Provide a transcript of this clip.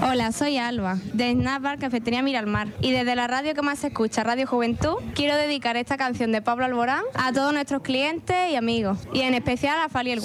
Hola, soy Alba, de Snack Bar Cafetería Miralmar. Y desde la radio que más se escucha, Radio Juventud, quiero dedicar esta canción de Pablo Alborán a todos nuestros clientes y amigos. Y en especial a Fali el